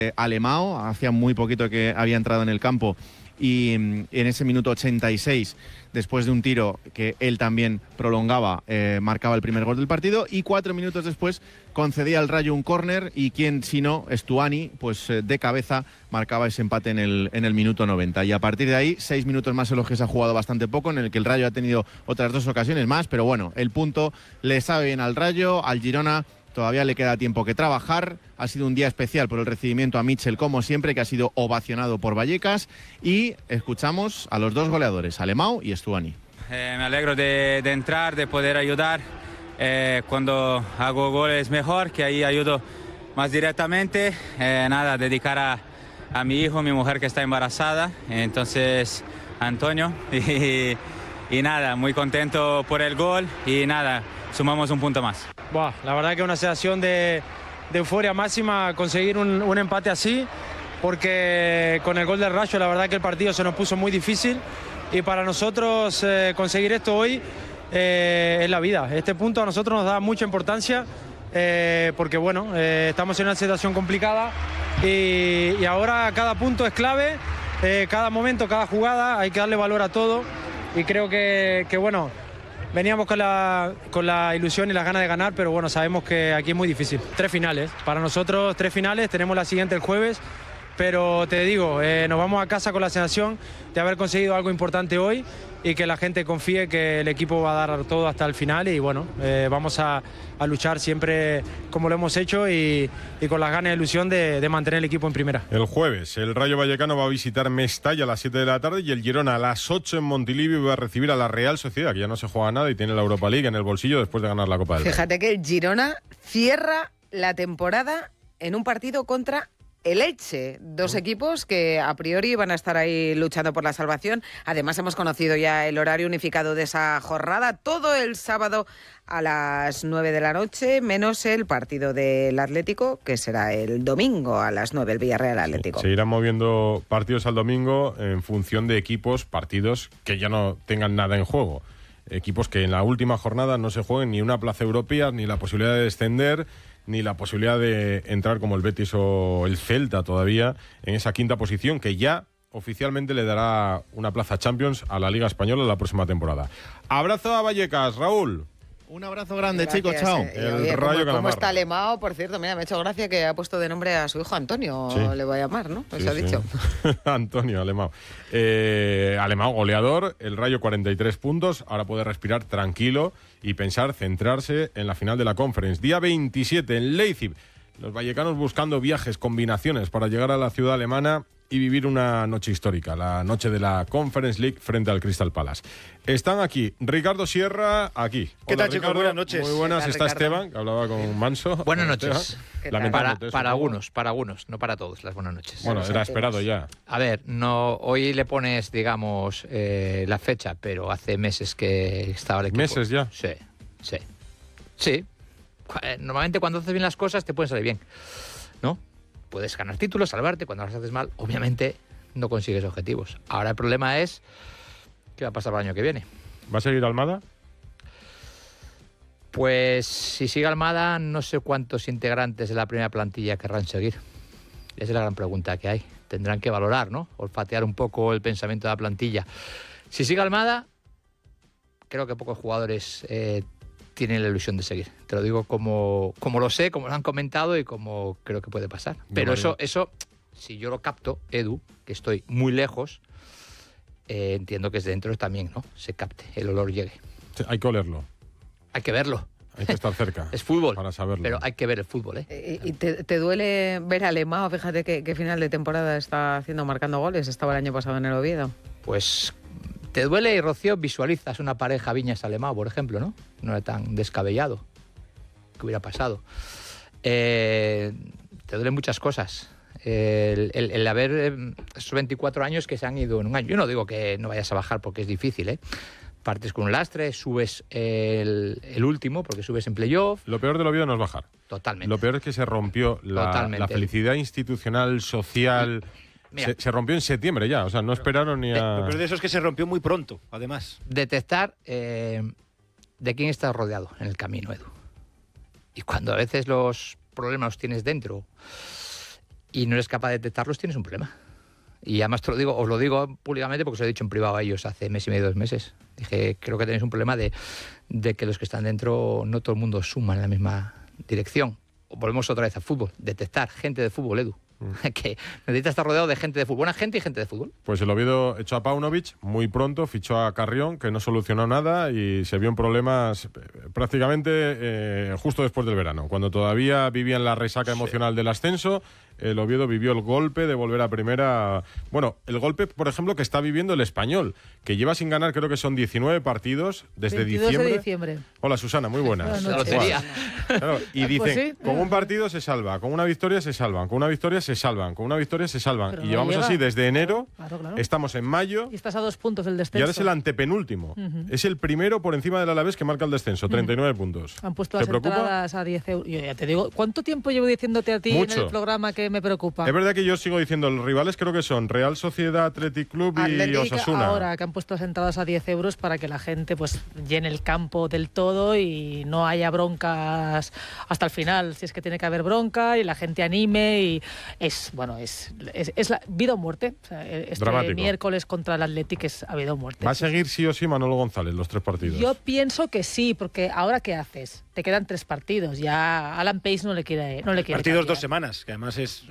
Alemão, hacía muy poquito que había entrado en el campo, y en ese minuto 86, después de un tiro que él también prolongaba, marcaba el primer gol del partido, y 4 minutos después concedía al Rayo un córner, y quien si no, Stuani, pues de cabeza marcaba ese empate en el minuto 90. Y a partir de ahí, 6 minutos más en los que se ha jugado bastante poco, en el que el Rayo ha tenido otras 2 ocasiones más, pero bueno, el punto le sabe bien al Rayo. Al Girona todavía le queda tiempo que trabajar. Ha sido un día especial por el recibimiento a Mitchell, como siempre, que ha sido ovacionado por Vallecas. Y escuchamos a los 2 goleadores, Alemão y Stuani. Me alegro de entrar, de poder ayudar. Cuando hago goles mejor, que ahí ayudo más directamente. Nada, dedicar a mi hijo, mi mujer que está embarazada. Entonces, Antonio. Y nada, muy contento por el gol. Y nada, sumamos un punto más. Buah, la verdad que una sensación de euforia máxima conseguir un empate así, porque con el gol del Rayo la verdad que el partido se nos puso muy difícil, y para nosotros conseguir esto hoy es la vida. Este punto a nosotros nos da mucha importancia, porque bueno, estamos en una situación complicada, y ahora cada punto es clave, cada momento, cada jugada, hay que darle valor a todo, y creo que bueno, veníamos con la ilusión y las ganas de ganar, pero bueno, sabemos que aquí es muy difícil. 3 finales, para nosotros 3 finales, tenemos la siguiente el jueves, pero te digo, nos vamos a casa con la sensación de haber conseguido algo importante hoy, y que la gente confíe que el equipo va a dar todo hasta el final, y bueno, vamos a luchar siempre como lo hemos hecho, y con las ganas y ilusión de mantener el equipo en primera. El jueves el Rayo Vallecano va a visitar Mestalla a las 7 de la tarde, y el Girona a las 8 en Montilivi va a recibir a la Real Sociedad, que ya no se juega nada y tiene la Europa League en el bolsillo después de ganar la Copa del Rey. Fíjate que el Girona cierra la temporada en un partido contra el Elche, 2 equipos que a priori van a estar ahí luchando por la salvación. Además, hemos conocido ya el horario unificado de esa jornada, todo el sábado a las 9 de la noche, menos el partido del Atlético, que será el domingo a las 9, el Villarreal Atlético. Sí, se irán moviendo partidos al domingo en función de partidos que ya no tengan nada en juego. Equipos que en la última jornada no se jueguen ni una plaza europea, ni la posibilidad de descender, ni la posibilidad de entrar como el Betis o el Celta todavía en esa 5ª posición, que ya oficialmente le dará una plaza Champions a la Liga Española la próxima temporada. Abrazo a Vallecas, Raúl. Un abrazo grande, Gracias, chicos, chao. El Rayo ¿Cómo está Alemão? Por cierto, mira, me ha hecho gracia que ha puesto de nombre a su hijo Antonio, sí. Le voy a llamar, ¿no? Eso sí, ha dicho. Antonio Alemão. Alemão, goleador, el Rayo 43 puntos, ahora puede respirar tranquilo y pensar, centrarse en la final de la Conference. Día 27 en Leipzig. Los vallecanos buscando viajes, combinaciones para llegar a la ciudad alemana y vivir una noche histórica, la noche de la Conference League frente al Crystal Palace. Están aquí Ricardo Sierra, aquí. ¿Qué tal, chicos? Buenas noches. Muy buenas. ¿Qué tal, está Ricardo? Esteban, que hablaba con Manso. Buenas noches. Para algunos, no para todos, las buenas noches. Bueno, era esperado ya. A ver, no, hoy le pones, digamos, la fecha, pero hace meses que estaba el equipo. ¿Meses ya? Sí. Normalmente cuando haces bien las cosas te pueden salir bien, ¿no? Puedes ganar títulos, salvarte. Cuando las haces mal, obviamente no consigues objetivos. Ahora el problema es qué va a pasar el año que viene. ¿Va a seguir Almada? Pues si sigue Almada, no sé cuántos integrantes de la primera plantilla querrán seguir. Esa es la gran pregunta que hay. Tendrán que valorar, ¿no? Olfatear un poco el pensamiento de la plantilla. Si sigue Almada, creo que pocos jugadores tienen la ilusión de seguir. Te lo digo como lo sé, como lo han comentado y como creo que puede pasar. Pero eso, si yo lo capto, Edu, que estoy muy lejos, entiendo que es dentro también, ¿no? Se capte, el olor llegue. Hay que olerlo. Hay que verlo. Hay que estar cerca. Es fútbol. Para saberlo. Pero hay que ver el fútbol, ¿eh? ¿Y te duele ver a Alemão? Fíjate que final de temporada está haciendo, marcando goles. Estaba el año pasado en el Oviedo. Pues te duele, y Rocío, visualizas una pareja Viñas-Alemão, por ejemplo, ¿no? No era tan descabellado. ¿Qué hubiera pasado? Te duelen muchas cosas. El haber esos 24 años que se han ido en un año. Yo no digo que no vayas a bajar porque es difícil, ¿eh? Partes con un lastre, subes el último porque subes en playoff. Lo peor del Oviedo no es bajar. Totalmente. Lo peor es que se rompió la felicidad institucional, social. Se rompió en septiembre ya, o sea, no esperaron ni a... Lo peor de eso es que se rompió muy pronto, además. Detectar de quién estás rodeado en el camino, Edu. Y cuando a veces los problemas los tienes dentro y no eres capaz de detectarlos, tienes un problema. Y además os lo digo públicamente porque os lo he dicho en privado a ellos hace mes y medio, 2 meses. Dije, creo que tenéis un problema de que los que están dentro, no todo el mundo suma en la misma dirección. O volvemos otra vez al fútbol, detectar gente de fútbol, Edu. Que necesita estar rodeado de gente de fútbol, buena gente y gente de fútbol. Pues el Oviedo echó a Paunovic muy pronto, fichó a Carrión, que no solucionó nada y se vio en problemas prácticamente justo después del verano, cuando todavía vivían la resaca emocional del ascenso. El Oviedo vivió el golpe de volver a primera. Bueno, el golpe, por ejemplo, que está viviendo el Español, que lleva sin ganar, creo que son 19 partidos desde 22 de diciembre. Hola, Susana, muy buenas. La lotería. Claro, y dicen, Pues sí. con un partido se salva, con una victoria se salvan, con una victoria se salvan, con una victoria se salvan. Pero Y no llevamos llega. así desde enero, Claro. estamos en mayo. Y estás a 2 puntos del descenso. Y ahora es el antepenúltimo. Es el primero por encima del Alavés que marca el descenso, 39 puntos. Han puesto ¿Te las preocupa? entradas a 10 euros. Yo ya te digo, ¿cuánto tiempo llevo diciéndote a ti Mucho. en el programa que me preocupa? Es verdad que yo sigo diciendo, los rivales creo que son Real Sociedad, Athletic Club y Atlético, Osasuna. ahora que han puesto las entradas a 10 euros para que la gente pues llene el campo del todo y no haya broncas hasta el final, si es que tiene que haber bronca y la gente anime y es la vida o muerte. O sea, este Dramático. miércoles contra el Athletic ha vida o muerte. ¿Va a seguir sí o sí Manolo González los 3 partidos? Yo pienso que sí, porque ahora ¿qué haces? Te quedan 3 partidos, ya Alan Pace no le quiere Partidos cambiar. 2 semanas, que además es...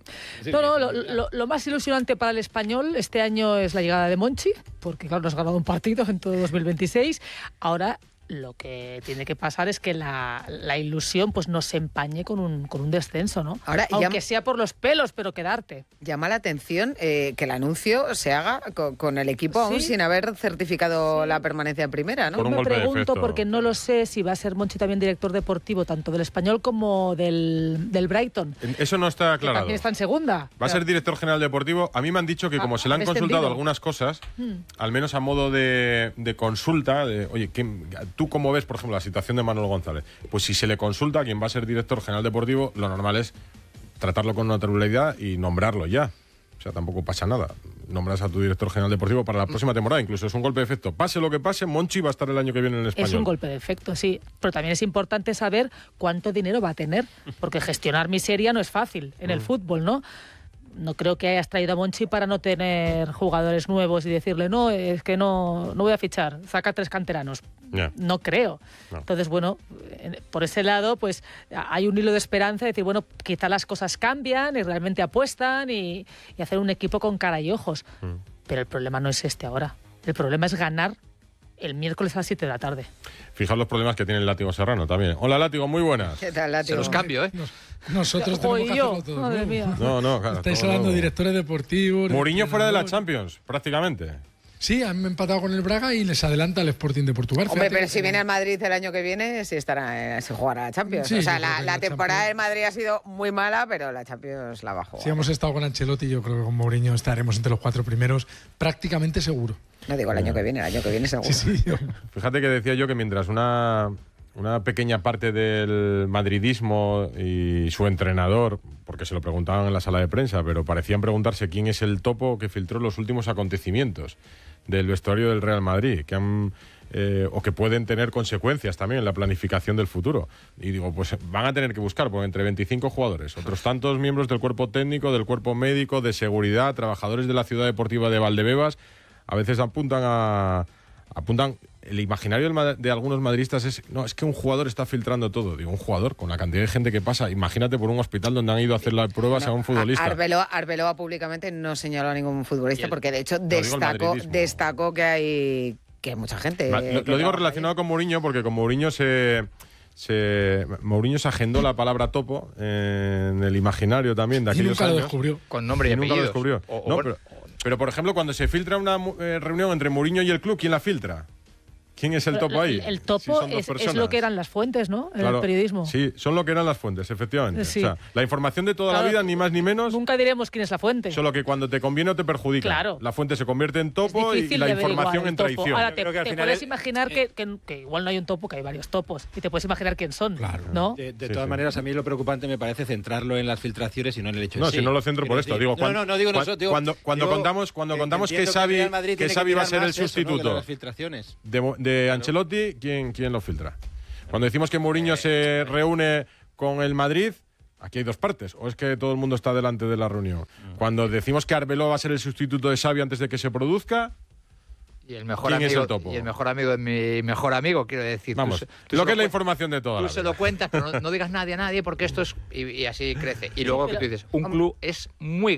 No, lo más ilusionante para el Español este año es la llegada de Monchi, porque claro, nos ha ganado un partido en todo 2026. Ahora lo que tiene que pasar es que la ilusión pues no se empañe con un descenso, ¿no? Ahora, aunque sea por los pelos, pero quedarte. Llama la atención que el anuncio se haga con el equipo aún Sí. sin haber certificado la permanencia en primera, ¿no? Por un Me golpe de pregunto, efecto. porque no lo sé, si va a ser Monchi también director deportivo, tanto del Español como del Brighton, Eso no está que aclarado. también está en segunda. Va a ser director general deportivo. A mí me han dicho que como se le han descendido. consultado algunas cosas, al menos a modo de consulta, oye, ¿tú cómo ves, por ejemplo, la situación de Manolo González? Pues si se le consulta a quien va a ser director general deportivo, lo normal es tratarlo con naturalidad y nombrarlo ya. O sea, tampoco pasa nada. Nombras a tu director general deportivo para la próxima temporada. Incluso es un golpe de efecto. Pase lo que pase, Monchi va a estar el año que viene en el Español. Es un golpe de efecto, sí. Pero también es importante saber cuánto dinero va a tener, porque gestionar miseria no es fácil en el fútbol, ¿no? No creo que hayas traído a Monchi para no tener jugadores nuevos y decirle, no, es que no voy a fichar, saca 3 canteranos. Ya. No creo. No. Entonces, bueno, por ese lado, pues hay un hilo de esperanza de decir, bueno, quizá las cosas cambian y realmente apuestan y hacer un equipo con cara y ojos. Pero el problema no es este ahora. El problema es ganar el miércoles a las 7 de la tarde. Fijaos los problemas que tiene el Látigo Serrano también. Hola, Látigo, muy buenas. ¿Qué tal, Se Látigo? los cambio, ¿eh? Nosotros tenemos que hacerlo todo. Madre nuevo. mía. No, claro. Estáis todo hablando de nuevo. directores deportivos. Mourinho fuera de la entrenadores. Champions, prácticamente. Sí, han empatado con el Braga y les adelanta el Sporting de Portugal. Hombre, Fíjate pero que- si viene al Madrid el año que viene, sí estará, se jugará la Champions. Sí, o sea, yo creo que la la temporada Champions- del Madrid ha sido muy mala, pero la Champions la va a jugar. Si hemos estado con Ancelotti, yo creo que con Mourinho estaremos entre los 4 primeros, prácticamente seguro. No digo el año que viene seguro. Sí. Fíjate que decía yo que mientras una pequeña parte del madridismo y su entrenador, porque se lo preguntaban en la sala de prensa, pero parecían preguntarse quién es el topo que filtró los últimos acontecimientos del vestuario del Real Madrid, que han o que pueden tener consecuencias también en la planificación del futuro. Y digo, pues van a tener que buscar, porque entre 25 jugadores, otros tantos miembros del cuerpo técnico, del cuerpo médico, de seguridad, trabajadores de la ciudad deportiva de Valdebebas, a veces apuntan el imaginario de algunos madridistas es que un jugador está filtrando todo. Digo, un jugador, con la cantidad de gente que pasa, imagínate por un hospital donde han ido a hacer las pruebas a un futbolista. Arbeloa públicamente no señaló a ningún futbolista porque de hecho digo el madridismo. destacó que hay mucha gente. Lo digo trabaja relacionado con Mourinho porque con Mourinho Mourinho se agendó la palabra topo en el imaginario también de Y aquellos nunca lo años. descubrió. Con nombre y Y nunca lo apellidos. descubrió. No, pero, por ejemplo, cuando se filtra una reunión entre Mourinho y el club, ¿quién la filtra? ¿Quién es el topo ahí? El Si topo son dos es personas. lo que eran las fuentes, ¿no? En Claro, el periodismo. Sí, son lo que eran las fuentes, efectivamente. Sí. O sea, la información de toda la Claro. vida, ni más ni menos, Nunca diremos quién es la fuente. solo que cuando te conviene o te perjudica. Claro. La fuente se convierte en Es topo y difícil la de ver información igual el en topo. traición. Ahora, Yo creo que al te final puedes es- imaginar que igual no hay un topo, que hay varios topos. Y te puedes imaginar quién son, Claro. ¿no? De Sí, todas sí. maneras, a mí lo preocupante me parece centrarlo en las filtraciones y no en el hecho No, en sí. si no lo centro por Quiero esto. decir, Digo, no digo cuan- nosotros. Digo, cuando digo, contamos que entiendo el Real Madrid tiene Xavi va a mirar ser el más eso, ¿no? que sustituto las filtraciones. de Ancelotti, ¿quién lo filtra? Cuando decimos que Mourinho se reúne con el Madrid, Aquí hay dos partes. ¿O es que todo el mundo está delante de la reunión? Cuando decimos que Arbeloa va a ser el sustituto de Xavi antes de que se produzca... Y el mejor ¿Quién amigo, es el topo? Y el mejor amigo de mi mejor amigo, quiero decir. Vamos, tú lo se que es la cu- información de toda Tú la se vida. lo cuentas, pero no digas nadie a nadie porque esto es... Y así crece. Y luego que tú dices, un club es muy